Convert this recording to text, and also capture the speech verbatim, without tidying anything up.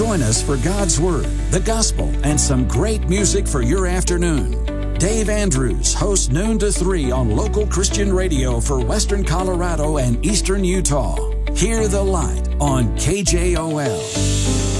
Join us for God's Word, the Gospel, and some great music for your afternoon. Dave Andrews hosts noon to three on local Christian radio for Western Colorado and Eastern Utah. Hear the Light on K J O L.